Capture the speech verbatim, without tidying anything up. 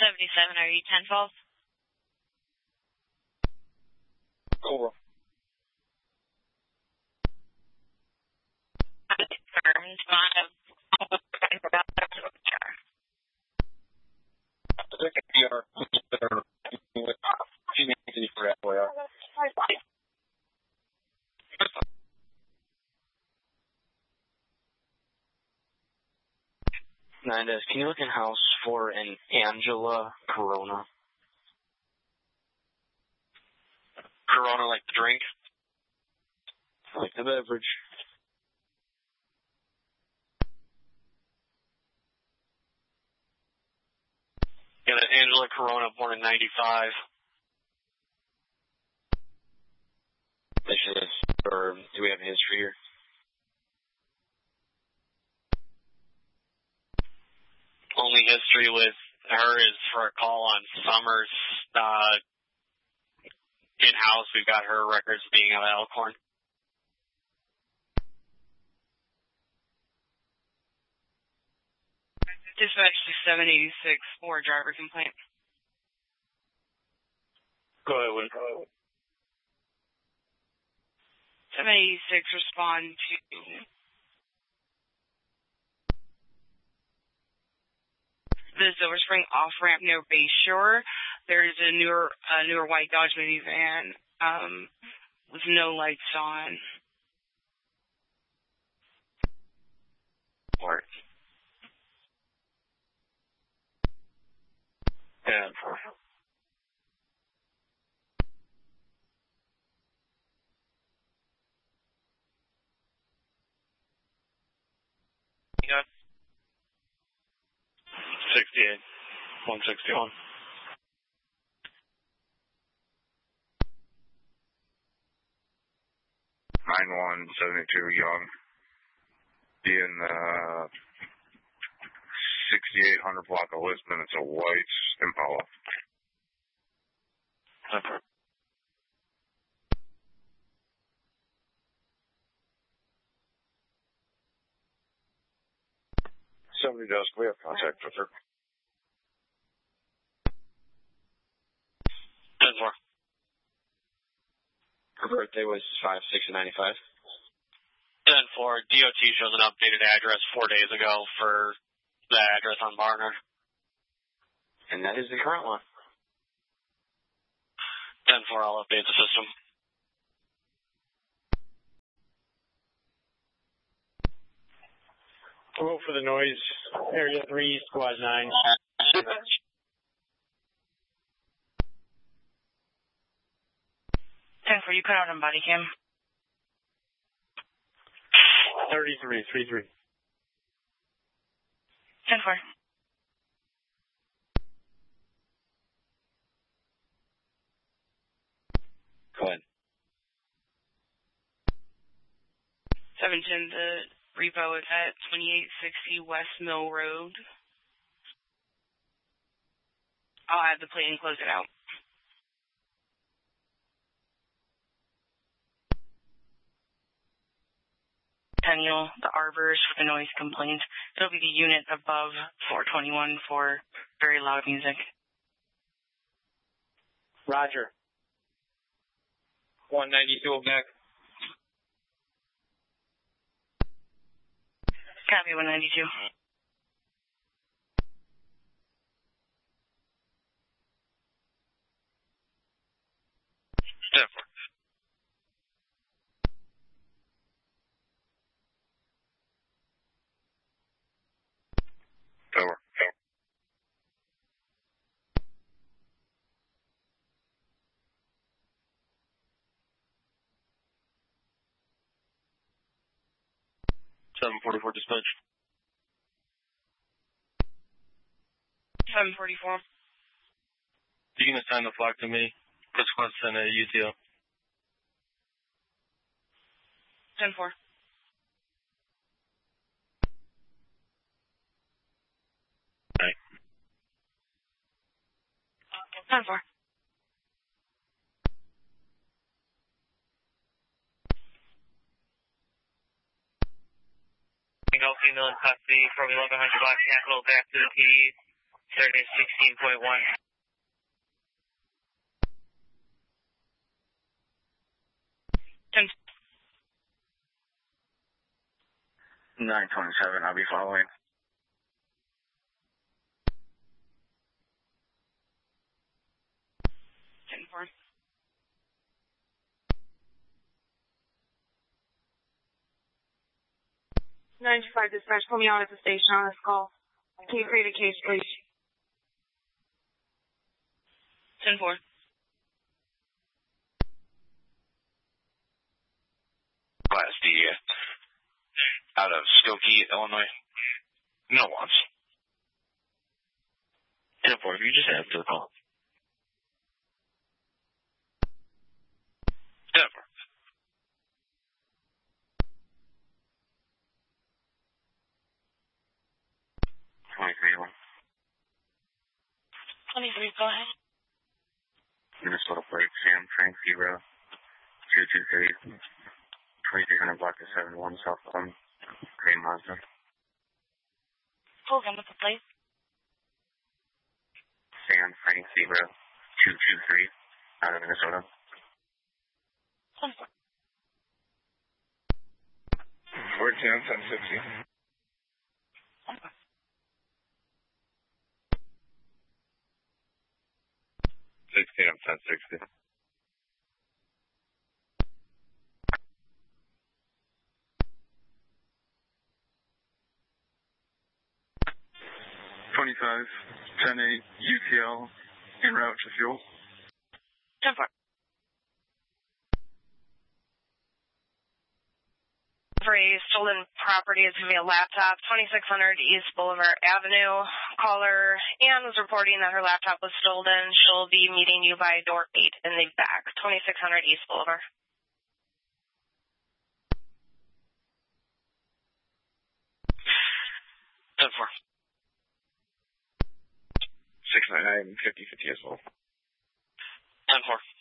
seventy-seven, are you ten twelve? Over. Confirmed. five. I think we are. She needs to be for F Y I. Nine days. Can you look in house for an Angela Corona? Corona, like the drink? Like the beverage. Got an Angela Corona, born in ninety-five. This is, or do we have a history here? Only history with her is for a call on Summers. Uh, in-house, we've got her records being out of Elkhorn. Dispatch to seven eighty-six for driver complaint. Go ahead, Win. seven eighty-six respond to the Silver Spring off-ramp near Bayshore. There's a newer a newer white Dodge minivan um, with no lights on. Or Yeah. Yes. sixty-eight. one sixty-one. nine one seventy-two Young. In uh, sixty-eight hundred block of Lisbon. It's a white Impala. Somebody does. We have contact with her. ten four. her birthday was five six ninety-five. ten four. D O T shows an updated address four days ago for the address on Barnard. And that is the current one. ten four, I'll update the system. Vote for the noise. Area three, Squad nine. ten four, you cut out on body cam. thirty-three, three three. ten four. Go ahead. seven ten, the repo is at twenty-eight sixty West Mill Road. I'll add the plate and close it out. Centennial, the Arbors for the noise complaint. It'll be the unit above four twenty-one for very loud music. Roger. one ninety-two back. Copy one ninety-two. ten four. Over. seven forty-four dispatch. seven forty-four. You can assign the flock to me. Chris Quest and a U T O. ten four. Right. ten four. Female in custody from eleven hundred Black Capital back to the P D. Saturday sixteen point one. ten nine twenty-seven, I'll be following. ten four. nine two five dispatch, pull me out at the station on this call. Can you create a case, please? ten four. Class D, out of Skokie, Illinois. No wants. ten four, you just have to call. ten four. twenty-three one. twenty-three, go ahead. Minnesota plate, Sam Frank Zero, two two three, twenty-three hundred block of seven one South Plum, Green Mazda. Pull them with the plate. Sam Frank Zero, two two three, out of Minnesota. ten four. We're ten, ten sixty. sixteen, I'm ten sixty. twenty-five, ten eight, U T L, en route to fuel. ten four. For a stolen property, it's going to be a laptop, twenty-six hundred East Boulevard Avenue. Caller Ann was reporting that her laptop was stolen. She'll be meeting you by door eight in the back, twenty-six hundred East Boulevard. ten four. six nine nine, fifty fifty as well. ten four.